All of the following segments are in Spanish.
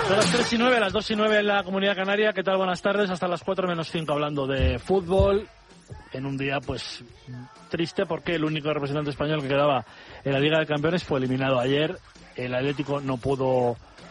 Son las 3:09, las 2:09 en la Comunidad Canaria. ¿Qué tal? Buenas tardes. Hasta las 4:05 hablando de fútbol. En un día, pues, triste porque el único representante español que quedaba en la Liga de Campeones fue eliminado ayer. El Atlético no pudo,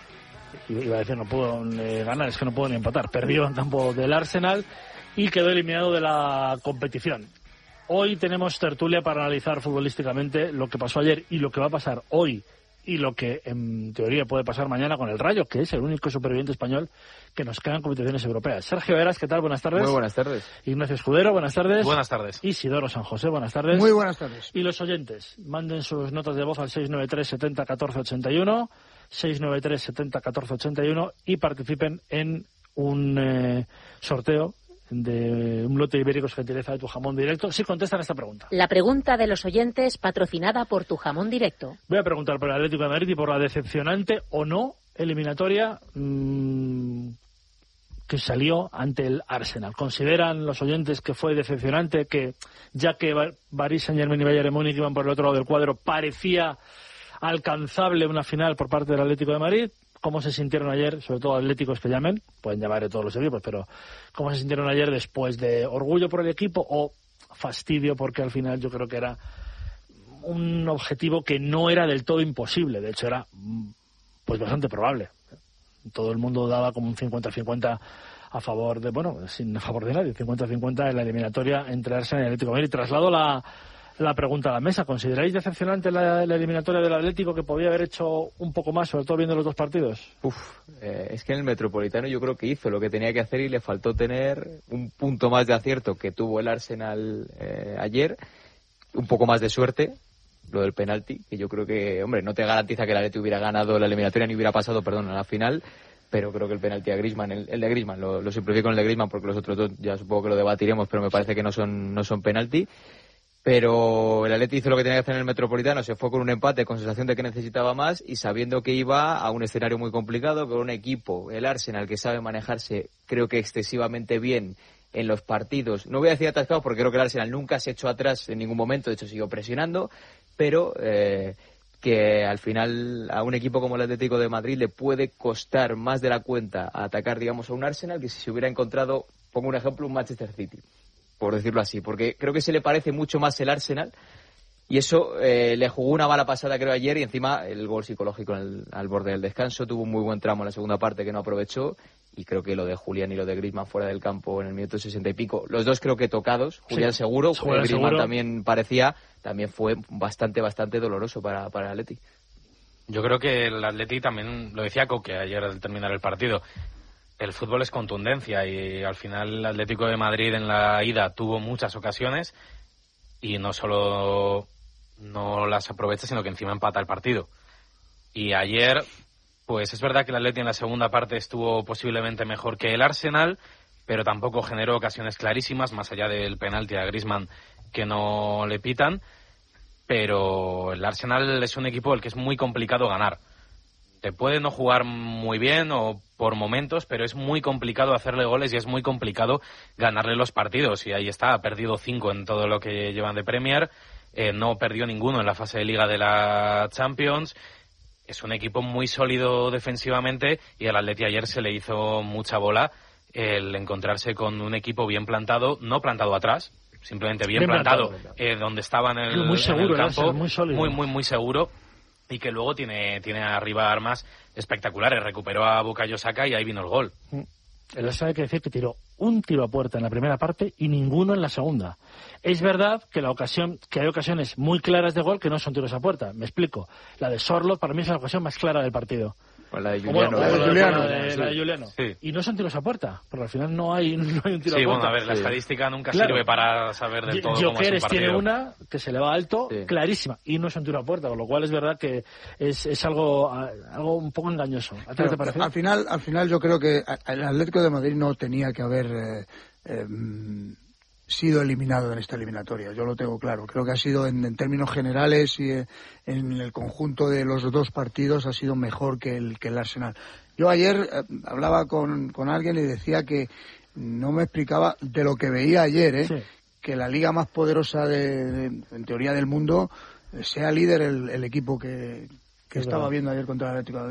ganar, es que no pudo ni empatar. Perdió en campo del Arsenal y quedó eliminado de la competición. Hoy tenemos tertulia para analizar futbolísticamente lo que pasó ayer y lo que va a pasar hoy y lo que en teoría puede pasar mañana con el Rayo, que es el único superviviente español que nos queda en competiciones europeas. Sergio Eras, ¿qué tal? Buenas tardes. Muy buenas tardes. Ignacio Escudero, buenas tardes. Buenas tardes. Isidoro San José, buenas tardes. Muy buenas tardes. Y los oyentes, manden sus notas de voz al 693 70 14 81, 693 70 14 81 y participen en un sorteo de un lote de ibéricos gentileza de Tu Jamón Directo, si contestan esta pregunta. La pregunta de los oyentes patrocinada por Tu Jamón Directo. Voy a preguntar por el Atlético de Madrid y por la decepcionante o no eliminatoria que salió ante el Arsenal. ¿Consideran los oyentes que fue decepcionante, que ya que Paris Saint-Germain y Bayern de Múnich iban por el otro lado del cuadro, parecía alcanzable una final por parte del Atlético de Madrid? ¿Cómo se sintieron ayer, sobre todo atléticos que llamen, pueden llamar de todos los equipos, pero cómo se sintieron ayer después de orgullo por el equipo o fastidio porque al final yo creo que era un objetivo que no era del todo imposible, de hecho era pues bastante probable? Todo el mundo daba como un 50-50 a favor de, sin a favor de nadie, 50-50 en la eliminatoria entre Arsenal y Atlético de Madrid. Traslado la pregunta a la mesa. ¿Consideráis decepcionante la eliminatoria del Atlético, que podía haber hecho un poco más, sobre todo viendo los dos partidos? Es que en el Metropolitano yo creo que hizo lo que tenía que hacer y le faltó tener un punto más de acierto que tuvo el Arsenal ayer, un poco más de suerte, lo del penalti, que yo creo que, no te garantiza que el Atlético hubiera ganado la eliminatoria ni hubiera pasado, a la final, pero creo que el penalti a Griezmann, el de Griezmann, lo simplifico con el de Griezmann porque los otros dos ya supongo que lo debatiremos, pero me parece que no son penalti. Pero el Atleti hizo lo que tenía que hacer en el Metropolitano, se fue con un empate con sensación de que necesitaba más y sabiendo que iba a un escenario muy complicado, con un equipo, el Arsenal, que sabe manejarse creo que excesivamente bien en los partidos. No voy a decir atascados porque creo que el Arsenal nunca se echó atrás en ningún momento, de hecho siguió presionando, pero que al final a un equipo como el Atlético de Madrid le puede costar más de la cuenta atacar, digamos, a un Arsenal que si se hubiera encontrado, pongo un ejemplo, un Manchester City, por decirlo así, porque creo que se le parece mucho más el Arsenal y eso le jugó una mala pasada creo ayer y encima el gol psicológico al borde del descanso, tuvo un muy buen tramo en la segunda parte que no aprovechó y creo que lo de Julián y lo de Griezmann fuera del campo en el minuto 60 y pico, los dos creo que tocados, Julián sí, seguro, Griezmann seguro. También fue bastante doloroso para el Atleti. Yo creo que el Atleti también, lo decía Coque ayer al terminar el partido, el fútbol es contundencia y al final el Atlético de Madrid en la ida tuvo muchas ocasiones y no solo no las aprovecha, sino que encima empata el partido. Y ayer, pues es verdad que el Atleti en la segunda parte estuvo posiblemente mejor que el Arsenal, pero tampoco generó ocasiones clarísimas, más allá del penalti a Griezmann que no le pitan. Pero el Arsenal es un equipo al que es muy complicado ganar. Te puede no jugar muy bien o por momentos, pero es muy complicado hacerle goles y es muy complicado ganarle los partidos. Y ahí está, ha perdido 5 en todo lo que llevan de Premier, no perdió ninguno en la fase de Liga de la Champions. Es un equipo muy sólido defensivamente y al Atleti ayer se le hizo mucha bola el encontrarse con un equipo bien plantado, no plantado atrás, simplemente bien plantado. Donde estaba en el campo, muy sólido, muy seguro. Y que luego tiene arriba armas espectaculares. Recuperó a Bukayo Saka y ahí vino el gol. El Arsenal hay que decir que tiró un tiro a puerta en la primera parte y ninguno en la segunda. Es verdad que hay ocasiones muy claras de gol que no son tiros a puerta. Me explico. La de Sorloth para mí es la ocasión más clara del partido. Pues la de Juliano. La de Juliano. Sí. Y no son tiros a puerta, porque al final no hay un tiro a puerta. A ver, la estadística nunca sirve para saber del todo cómo es un partido. Tiene una que se le va alto, clarísima, y no es un tiro a puerta, con lo cual es verdad que es algo un poco engañoso. ¿A ti te parece? Al final yo creo que el Atlético de Madrid no tenía que haber sido eliminado en esta eliminatoria, yo lo tengo claro. Creo que ha sido en términos generales y en el conjunto de los dos partidos ha sido mejor que el Arsenal. Yo ayer hablaba con alguien y decía que no me explicaba de lo que veía ayer, sí, que la liga más poderosa en teoría del mundo sea líder el equipo que estaba viendo ayer contra el Atlético de Madrid.